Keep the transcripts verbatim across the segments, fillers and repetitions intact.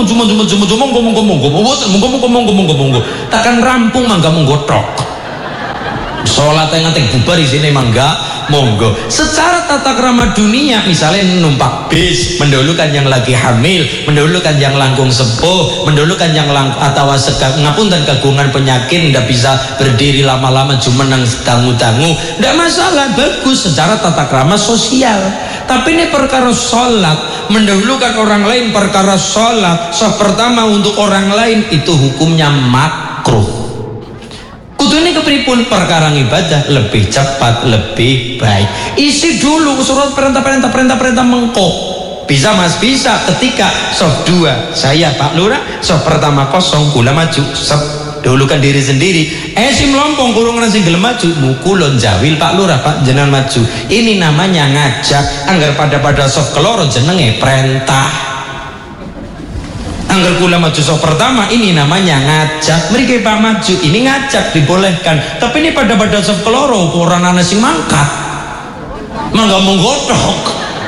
cuma cuma cuma cuma ngomong ngomong ngomong ngomong ngomong ngomong ngomong takkan rampung mangga menggotok sholat yang ngantek bubar di sini mangga monggo. Secara tata krama dunia misalnya numpak bis mendahulukan yang lagi hamil, mendahulukan yang langkung sepuh, mendahulukan yang lang atau ngapunten kagungan penyakit ndak bisa berdiri lama-lama cuma nang dangu-dangu ndak masalah, bagus secara tata krama sosial. Tapi ini perkara sholat mendahulukan orang lain, perkara sholat saf pertama untuk orang lain itu hukumnya makruh. Kudune kepripun perkara ibadah lebih cepat lebih baik. Isi dulu surat perintah-perintah perintah-perintah mengko. Bisa mas bisa ketika sof dua saya Pak Lurah sof pertama kosong kula maju sep dahulukan diri sendiri. Eh si melompong kurung nasi gelem maju mukulon jawil Pak Lurah Pak jenengan maju. Ini namanya ngajak. Anggar pada pada sof keloro jenenge perintah. Anggar kula maju sof pertama ini namanya ngajak. Mriki Pak maju ini ngajak dibolehkan. Tapi ini pada pada sof keloro orang ana sing mangkat. Mangga menggotok.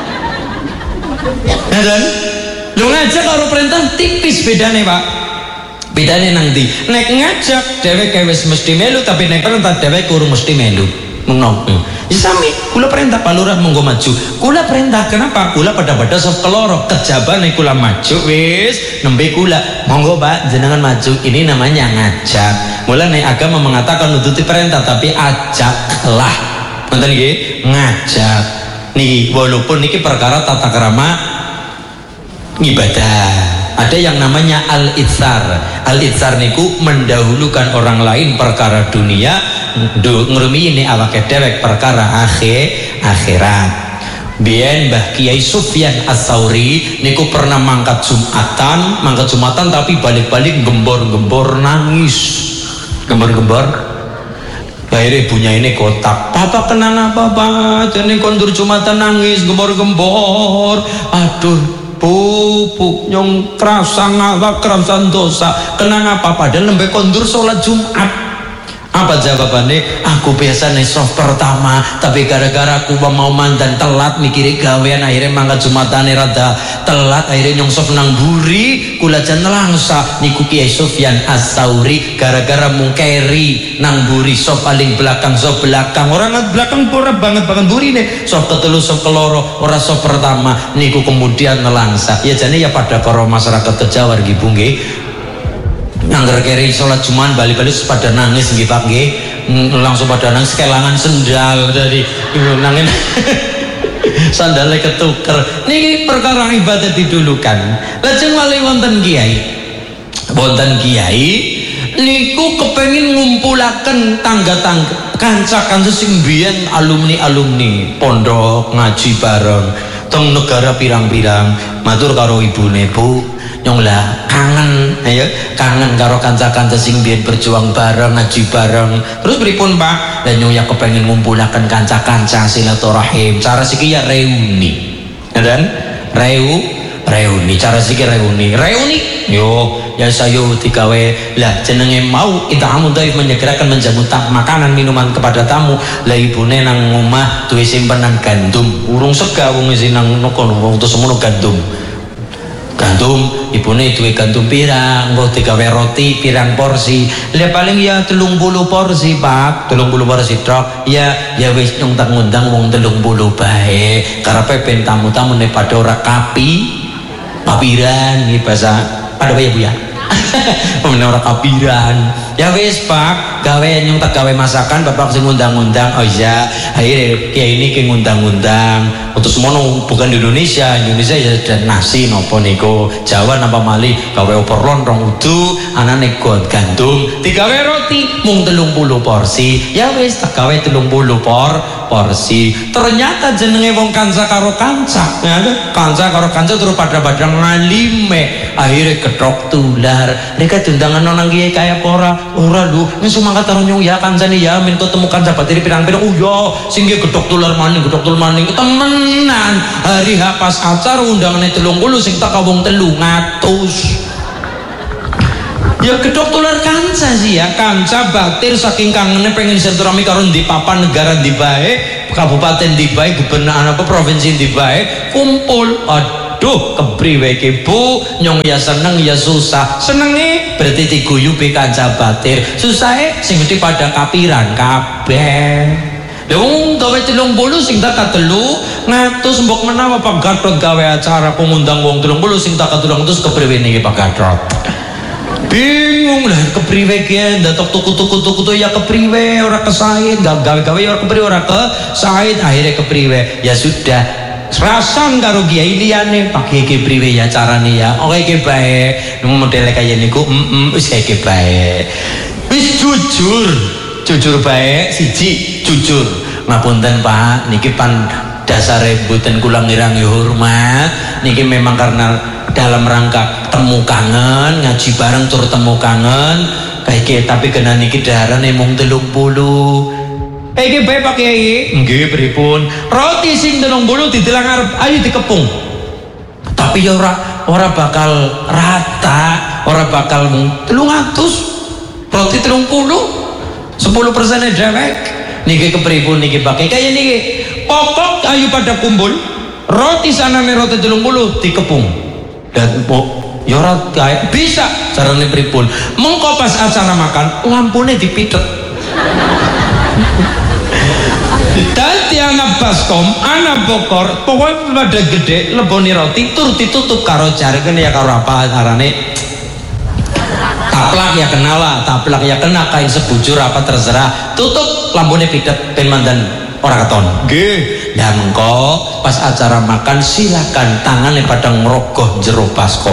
Ya kan? Lu ngajak karo perintah tipis bedane Pak. Bedane nang ndi? Nek ngajak dheweke wis mesti melu tapi nek perintah dheweke kurang mesti melu. Menong. Sami kula perintah Pak Lurah monggo maju. Kula perintah kenapa? Kula pada-pada sof keloro kejabane kula maju wis nembe kula monggo Pak jenengan maju. Ini namanya ngajak. Mula nek agama mengatakan nututi perintah tapi ajaklah. Ngoten nggih? Ngajak. Niki walaupun niki perkara tata krama ibadah. Ada yang namanya al-itsar. Al-itsar niku mendahulukan orang lain perkara dunia, ngrumi ini awake dewek perkara akhir akhirat. Biyen Mbah Kiai Sufyan Ats-Tsauri niku pernah mangkat Jumatan, mangkat Jumatan tapi balik-balik gembor-gembor nangis. Gembor-gembor. Akhirnya ibunya ini kotak. Papa kenapa Papa? Jadi kondur Jumatan nangis gembor-gembor. Aduh. Pupuk nyong kerasa ngawak kerasa dosa kenang apa padahal nembe kondur sholat Jumat. Apa jawabannya? Aku biasa nih soft pertama tapi gara-gara aku mau mandan telat mikiri gawean akhirnya mangkat Jumatane rada telat akhirnya nyong soft nang buri kula jan langsa niku Kiai Sufyan Ats-Tsauri gara-gara mungkeri nang buri soft paling belakang soft belakang orang belakang pura banget banget buri nih soft ketelu soft keloro ora soft pertama niku kemudian nelangsa ya jane ya pada para masyarakat Jawa gitu nggih. Angger keri sholat Jumat balik-balik pada nangis nggih Pak nggih langsung pada nangis kelangan sendal dari nangin sandalnya ketuker niki perkara ibadah didulukan. Lajeng wali wonten kiai wonten kiai niku kepengin ngumpulaken tangga-tangga kanca-kanca sing biyen alumni-alumni pondok ngaji bareng teng negara pirang-pirang matur karo ibune Bu nyong lah kangen ayo kangen karo kanca-kanca sing biyen berjuang bareng ngaji bareng terus pripun Pak lan nyong ya kepengin ngumpulaken kanca-kanca silaturahim cara siki ya reuni ya kan reu reuni cara siki reuni reuni yo ya sayo digawe lah jenenge mau itamu dhaif menyegerakan menjamu makanan minuman kepada tamu lah ibune nang omah duwe simpenan gandum urung sega wong sing nang kono wong terus semono gandum gandum ibune duwe gandum pirang engko digawe roti pirang porsi le paling ya telung puluh porsi Pak telung puluh porsi tok ya ya wis nyong tak ngundang wong telung puluh bae karepe ben tamu-tamu ne padha ora kapi kapiran iki bahasa pada ya Bu ya pemenang orang kapiran ya wis Pak gawe nyong tak gawe masakan bapak sing ngundang-undang oh iya akhirnya kayak ini kayak ngundang-undang untuk semono bukan di Indonesia Indonesia ya ada nasi nopo niku Jawa napa malih gawe opor lontong udu anane god gandum digawe roti mung telung puluh porsi ya wis tak gawe telung puluh por porsi ternyata jenenge wong kanca karo kanca ya kanca karo kanca terus pada-pada ngalime akhirnya ketok tular mereka tundangan nang kiai kaya ora ora lho wis mangkat karo nyong ya kancane ya min ketemu kanca batiri pirang-pirang oh ya sing gedhok tular maning gedhok tular maning temenan hari ha pas acara undangane telung puluh sing tak wong telung atus ya gedhok tular kanca sih ya kanca batir saking kangene pengen silaturahmi karo ndi papan negara ndi bae kabupaten ndi bae gubernur apa provinsi ndi bae kumpul waduh kepriwe iki Bu, nyong ya seneng ya susah. Senenge berarti diguyubi kanca batir, susahe sing mesti pada kapiran kabeh. Lha gawe telung puluh sing tak katelu ngatus mbok menawa Pak Gatot gawe acara pengundang wong telung puluh sing tak katelu ngatus kepriwe niki Pak Gatot. Bingung lah kepriwe ki ndatok tuku-tuku-tuku ya kepriwe ora kesaid, gawe-gawe ora kepriwe ora kesaid, akhirnya kepriwe. Ya sudah, rasan karo kiai liyane pakai kepriwe ya carane ya. Oke iki bae. Model kaya niku heeh wis iki bae. Wis jujur. Jujur baik, siji jujur. Ngapunten Pak, niki pan dasare mboten kula ngirangi hormat. Niki memang karena dalam rangka temu kangen, ngaji bareng tur temu kangen. Kayak tapi kena niki daharane mung telung puluh. Iki bae Pak Kiai. Nggih pripun? Roti sing telung puluh didelang arep ayo dikepung. Tapi ya ora ora bakal rata, ora bakal mung telung atus. Roti telung puluh. sepuluh persen dewek niki kepripun niki pakai kaya niki pokok ayu pada kumpul roti sana roti telung puluh dikepung dan po yorat kayak bisa carane pripun mengko pas acara makan lampune dipitet dadi anak baskom anak bokor pokoknya pada gede leboni roti tur ditutup karo jari kene ya karo apa arane taplak ya kenal lah, taplak ya kena kain sebujur apa terserah tutup lampunya pidet ben mandan ora keton nggih ya mengko pas acara makan silakan tangannya pada ngerogoh jero baskom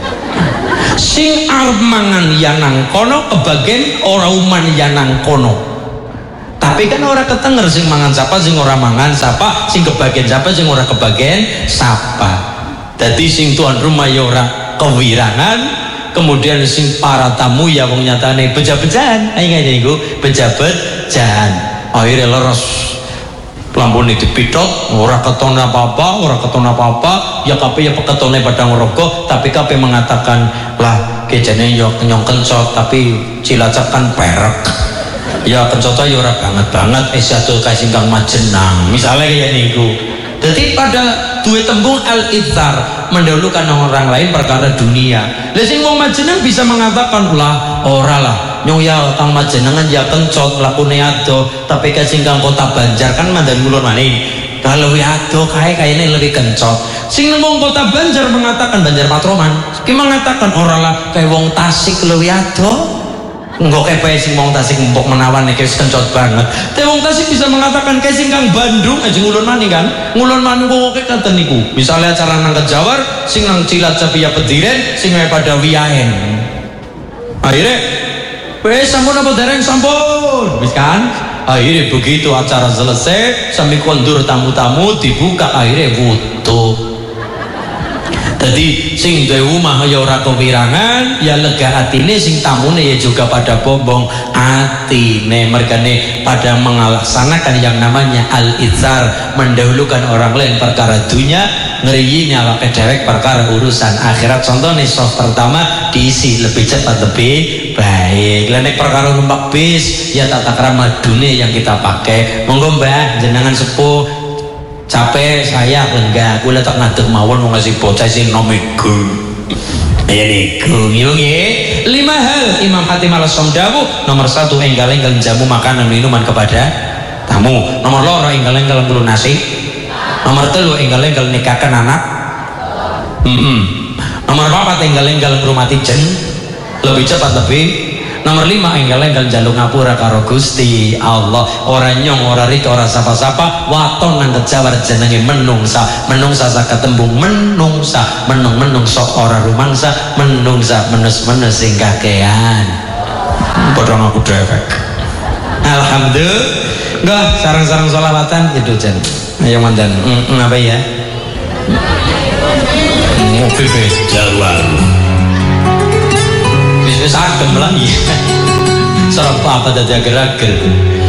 sing arep mangan ya nang kono kebagian ora uman ya nang kono tapi kan ora ketenger sing mangan siapa sing ora mangan siapa sing kebagian siapa sing ora kebagian siapa jadi sing tuan rumah ya ora kewirangan kemudian sing para tamu ya wong nyatane beja-bejan ayo ngene niku beja-bejan akhirnya leres lampune dipitot ora keton apa-apa ora keton apa-apa ya kabeh ya ketone pada ngerogoh tapi kabeh mengatakan lah kejane yo nyong kencot tapi Cilacap kan perek ya kencot ya ora banget-banget eh satu kasih kang majenang misalnya kayak niku. Jadi pada dua tembung al-ithar mendahulukan orang lain perkara dunia. Lah sing wong majeneng bisa mengatakan lah ora lah nyong ya kang majenengan ya kencot lakune ado tapi kasing kang Kota Banjar kan mandan mulur maning kalau ado kae kayaknya lebih kencot. Sing wong Kota Banjar mengatakan Banjar Patroman ki mengatakan ora lah kayak wong Tasik luwih ado enggak kayak sing wong Tasik mbok menawan nek wis kencot banget. Tapi wong Tasik bisa mengatakan kayak sing kang Bandung aja ngulon maning kan. Ngulon maning kok kayak katen niku. Misalnya acara nang Kejawar sing nang Cilacap ya Pediren sing pada wiyahen. Akhirnya wes sampun apa dereng sampun. Wis kan? Akhirnya begitu acara selesai sambil kondur tamu-tamu dibuka akhirnya wudu. Jadi sing duwe omah ya ora kewirangan ya lega atine sing tamune ya juga pada bombong atine mergane pada melaksanakan yang namanya al-itsar mendahulukan orang lain perkara dunia ngeriyin awake dewek perkara urusan akhirat. Contohnya soft pertama diisi lebih cepat lebih baik. Lah nek perkara numpak bis ya tata krama dunia yang kita pakai monggo Mbah jenengan sepuh capek saya enggak kula tak ngadeg mawon mau ngasih bocah sing nomiku ya niku nggih. Lima hal Imam Hatim Al-Somdawu nomor satu enggal-enggal jamu makanan minuman kepada tamu, nomor loro enggal-enggal nasi, nomor telu enggal-enggal nikahkan anak mm -mm. nomor papat enggal-enggal ngrumati jen lebih cepat lebih. Nomor lima enggal-enggal jaluk ngapura karo Gusti Allah ora nyong ora rik ora sapa-sapa waton nang Kejawar jenenge menungsa menungsa sak ketembung menungsa menung-menung sok ora rumangsa menungsa menus-menus sing kakean padha aku dewek. Alhamdulillah enggak sarang-sarang sholawatan gitu jen ayo mandan mm, mm, apa ya mobil Jawa wis adem lagi serap apa dadi ager-ager